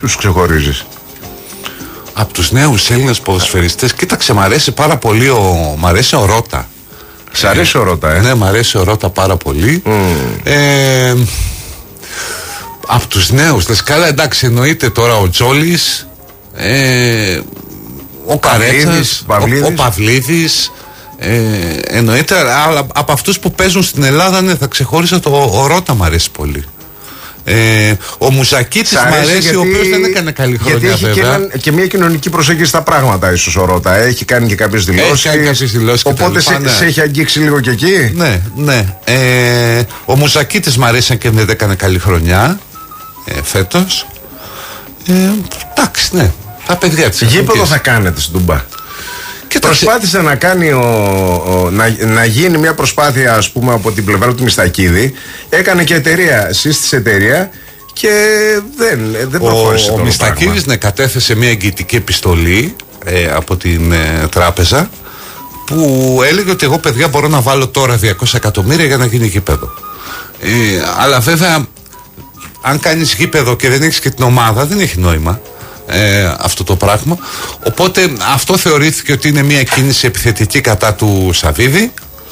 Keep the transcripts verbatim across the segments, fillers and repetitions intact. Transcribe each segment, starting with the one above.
τους ξεχωρίζεις? Από τους νέους Έλληνες ποδοσφαιριστές, κοίταξε, μ' αρέσει πάρα πολύ ο, μ' αρέσει ο Ρώτα. Σ' αρέσει ο Ρώτα, ε? Ναι, μ' αρέσει ο Ρώτα πάρα πολύ. Mm. Ε, από τους νέους, λες, καλά, εντάξει, εννοείται τώρα ο Τζόλης, ε, ο Καρέτσας, ο, ο Παυλίδης, ε, εννοείται, αλλά από αυτούς που παίζουν στην Ελλάδα, ναι, θα ξεχώρισα το ο Ρώτα, μ' αρέσει πολύ. Ε, ο Μουζακίτης μ' αρέσει, γιατί, ο οποίος δεν έκανε καλή χρονιά, γιατί έχει βέβαια. Και, και μια κοινωνική προσέγγιση στα πράγματα, ίσως ο Ρώτα. Έχει κάνει και κάποιες δηλώσεις. Οπότε σε, σε έχει αγγίξει λίγο και εκεί. Ναι, ναι. Ε, ο Μουζακίτης μ' αρέσει και δεν έκανε καλή χρονιά ε, φέτος. Ε, εντάξει, ναι. Τα παιδιά της. Γήπεδο θα κάνετε στην Τούμπα? Προσπάθησε να κάνει ο, ο, να, να γίνει μια προσπάθεια, ας πούμε, από την πλευρά του Μιστακίδη. Έκανε και εταιρεία, σύστησε εταιρεία και δεν, δεν προχώρησε. Ο, ο Μιστακίδης, ναι, κατέθεσε μια εγγυητική επιστολή ε, από την ε, τράπεζα που έλεγε ότι εγώ, παιδιά, μπορώ να βάλω τώρα διακόσια εκατομμύρια για να γίνει γήπεδο. Ε, αλλά βέβαια, αν κάνεις γήπεδο και δεν έχεις και την ομάδα, δεν έχει νόημα. Ε, αυτό το πράγμα. Οπότε αυτό θεωρήθηκε ότι είναι μια κίνηση επιθετική κατά του Σαββίδη.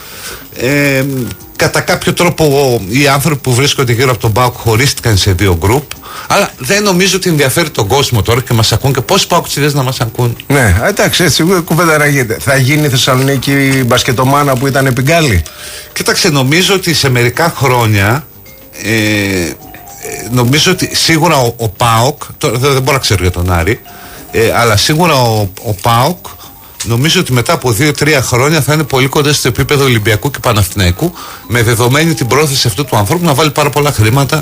Ε, κατά κάποιο τρόπο οι άνθρωποι που βρίσκονται γύρω από τον ΠΑΟΚ χωρίστηκαν σε δύο γκρουπ. Αλλά δεν νομίζω ότι ενδιαφέρει τον κόσμο τώρα και μας ακούν. Και πόσοι ΠΑΟΚτσιδές να μας ακούν? Ναι, εντάξει, έτσι κουβέντα να γίνεται. Θα γίνει η Θεσσαλονίκη μπασκετομάνα που ήταν επικάλη? Κοίταξε, νομίζω ότι σε μερικά χρόνια ε, νομίζω ότι σίγουρα ο, ο ΠΑΟΚ, τώρα δεν μπορώ να ξέρω για τον Άρη, ε, αλλά σίγουρα ο, ο ΠΑΟΚ νομίζω ότι μετά από δύο τρία χρόνια θα είναι πολύ κοντά στο επίπεδο Ολυμπιακού και Παναθηναϊκού, με δεδομένη την πρόθεση αυτού του ανθρώπου να βάλει πάρα πολλά χρήματα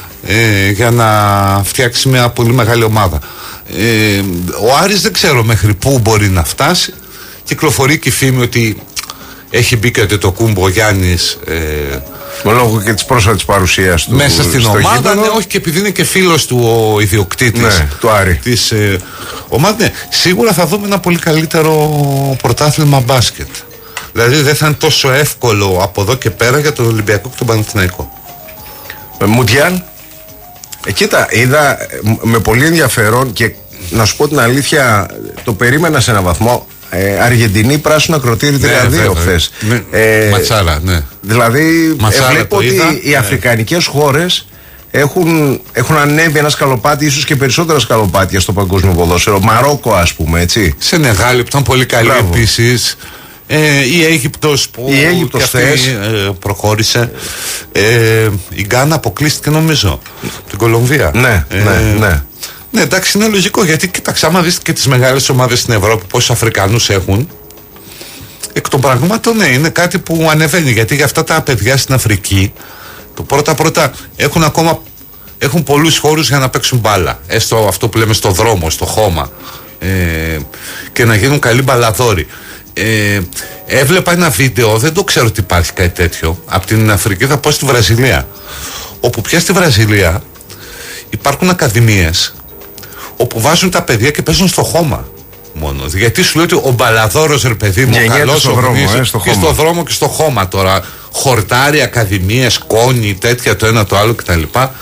ε, για να φτιάξει μια πολύ μεγάλη ομάδα. Ε, ο Άρης δεν ξέρω μέχρι πού μπορεί να φτάσει. Κυκλοφορεί και η φήμη ότι έχει μπει και το Κούμπο ο Γιάννης, ε, λόγω και της πρόσφατης παρουσίας του μέσα στην ομάδα, ναι, όχι, και επειδή είναι και φίλος του ο ιδιοκτήτης, ναι, του Άρη, της ε, ομάδας, ναι, σίγουρα θα δούμε ένα πολύ καλύτερο πρωτάθλημα μπάσκετ. Δηλαδή δεν θα είναι τόσο εύκολο από εδώ και πέρα για τον Ολυμπιακό και τον Παναθηναϊκό. ε, Μουντιάλ, ε, κοίτα, είδα με πολύ ενδιαφέρον και να σου πω την αλήθεια, το περίμενα σε έναν βαθμό. Ε, Αργεντινή πράσινο ακροτήρι τρία δύο χθες. Ναι, ε, ματσάρα, ναι. Δηλαδή ματσάρα, ε, βλέπω ότι είδα, οι ναι. αφρικανικές χώρες έχουν, έχουν ανέβει ένα σκαλοπάτι, ίσως και περισσότερα σκαλοπάτια στο παγκόσμιο ποδόσφαιρο. Μαρόκο, ας πούμε, έτσι. Σενεγάλη που ήταν πολύ καλή επίσης. Ε, η Αίγυπτος που η Αίγυπτος αυτή, ε, προχώρησε. Ε, η Γκάνα αποκλείστηκε, νομίζω, την Κολομβία. Ναι, ε, ναι, ναι. Ναι, εντάξει, είναι λογικό, γιατί κοίταξε, άμα δεις και τις μεγάλες ομάδες στην Ευρώπη, πόσους Αφρικανούς έχουν, εκ των πραγμάτων, ναι, είναι κάτι που ανεβαίνει, γιατί για αυτά τα παιδιά στην Αφρική, το πρώτα πρώτα έχουν ακόμα, έχουν πολλούς χώρους για να παίξουν μπάλα, έστω αυτό που λέμε στο δρόμο, στο χώμα, ε, και να γίνουν καλοί μπαλαδόροι. Ε, έβλεπα ένα βίντεο, δεν το ξέρω ότι υπάρχει κάτι τέτοιο, από την Αφρική θα πω στη Βραζιλία, όπου πια στη Βραζιλία υπάρχουν ακαδημίες όπου βάζουν τα παιδιά και παίζουν στο χώμα μόνο. Γιατί σου λέει ότι ο μπαλαδόρος, ρε παιδί μου, ο καλός ο γνήσιος, ε, στο και στο δρόμο και στο χώμα τώρα. Χορτάρι, ακαδημίες, κόνη, τέτοια το ένα το άλλο κτλ.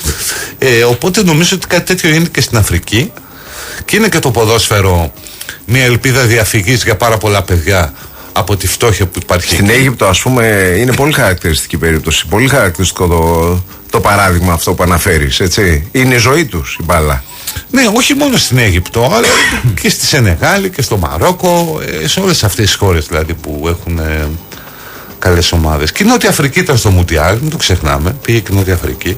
Ε, οπότε νομίζω ότι κάτι τέτοιο γίνεται και στην Αφρική. Και είναι και το ποδόσφαιρο μια ελπίδα διαφυγής για πάρα πολλά παιδιά από τη φτώχεια που υπάρχει. Στην Αίγυπτο, ας πούμε, είναι πολύ χαρακτηριστική περίπτωση. Πολύ χαρακτηριστικό το, το παράδειγμα αυτό που αναφέρεις, έτσι. Είναι η ζωή τους η μπάλα. Ναι, όχι μόνο στην Αίγυπτο, αλλά και στη Σενεγάλη και στο Μαρόκο, σε όλες αυτές τις χώρες δηλαδή που έχουν ε, καλές ομάδες. Και η Νότια Αφρική ήταν στο Μουντιάλ, μην το ξεχνάμε, πήγε και η Νότια Αφρική.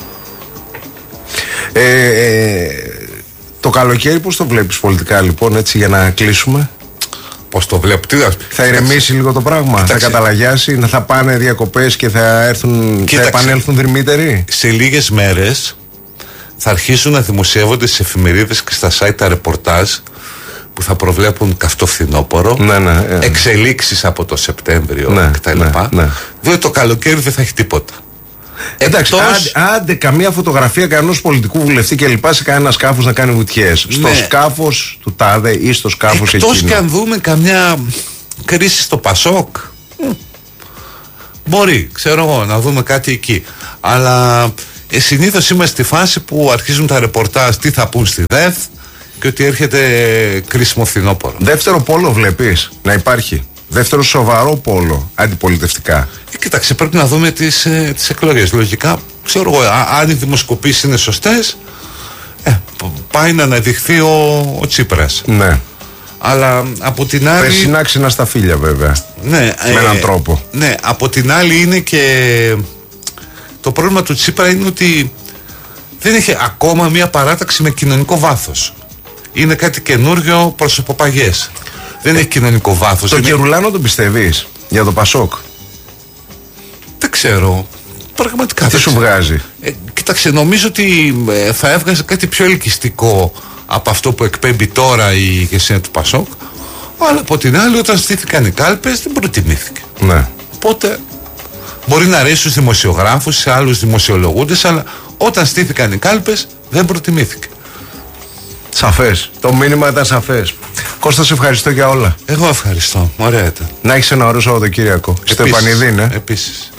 Ε, ε, το καλοκαίρι πώς το βλέπεις πολιτικά, λοιπόν, έτσι, για να κλείσουμε? Πώς το βλέπω, τι θα... Θα ηρεμήσει λίγο το πράγμα, κοίταξε. Θα καταλαγιάσει, θα πάνε διακοπές και θα, έρθουν, θα επανέλθουν δρυμύτεροι? Σε λίγες μέρες θα αρχίσουν να δημοσιεύονται στις εφημερίδες και στα site τα ρεπορτάζ που θα προβλέπουν καυτό φθινόπωρο, ναι, ναι, ναι. εξελίξεις από το Σεπτέμβριο, ναι, κτλ. Ναι, ναι. Διότι το καλοκαίρι δεν θα έχει τίποτα. Εντάξει, Εκτός... άντε, άντε καμία φωτογραφία κανένας πολιτικού βουλευτή και λοιπά σε κανένα σκάφος να κάνει βουτιές. Ναι. Στο σκάφος του τάδε ή στο σκάφος εκείνο. Εκτός και αν δούμε καμιά κρίση στο Πασόκ, μπορεί, ξέρω εγώ, να δούμε κάτι εκεί. Αλλά Ε, συνήθως είμαστε στη φάση που αρχίζουν τα ρεπορτάζ τι θα πούν στη ΔΕΘ και ότι έρχεται κρίσιμο φθινόπωρο. Δεύτερο πόλο βλέπεις να υπάρχει? Δεύτερο σοβαρό πόλο αντιπολιτευτικά? Ε, κοίταξε, πρέπει να δούμε τις, ε, τις εκλογές. Λογικά, ξέρω εγώ, αν οι δημοσκοπήσεις είναι σωστές, ε, πάει να αναδειχθεί ο, ο Τσίπρας. Ναι. Αλλά από την άλλη. Πες συνάξινα στα φίλια, βέβαια. Ναι, με έναν ε, τρόπο. Ναι, από την άλλη είναι και. Το πρόβλημα του Τσίπρα είναι ότι δεν έχει ακόμα μια παράταξη με κοινωνικό βάθος. Είναι κάτι καινούριο προς εποπαγές. Δεν έχει κοινωνικό βάθος. Το είναι... Κερουλάνο τον πιστεύεις για το Πασόκ? Δεν ξέρω. Πραγματικά. Τι σου βγάζει? Ε, κοίταξε, νομίζω ότι ε, θα έβγαζε κάτι πιο ελκυστικό από αυτό που εκπέμπει τώρα η ηγεσία του Πασόκ. Αλλά από την άλλη, όταν στήθηκαν οι κάλπες, δεν προτιμήθηκε. Ναι. Οπότε μπορεί να αρέσει στους δημοσιογράφους, σε άλλους δημοσιολογούντες, αλλά όταν στήθηκαν οι κάλπες, δεν προτιμήθηκε. Σαφές. Το μήνυμα ήταν σαφές. Κώστα, σε ευχαριστώ για όλα. Εγώ ευχαριστώ. Ωραία ήταν. Να έχεις ένα ωραίο Σαββατοκύριακο. Στο Επανειδή, ναι. Επίσης.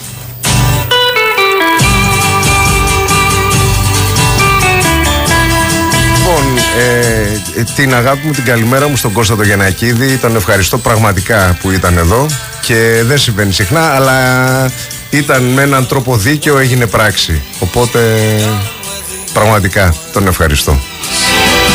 Λοιπόν, ε, την αγάπη μου, την καλημέρα μου στον Κώστα τον Γιαννακίδη. Τον ευχαριστώ πραγματικά που ήταν εδώ. Και δεν συμβαίνει συχνά, αλλά ήταν με έναν τρόπο δίκαιο, έγινε πράξη. Οπότε πραγματικά τον ευχαριστώ.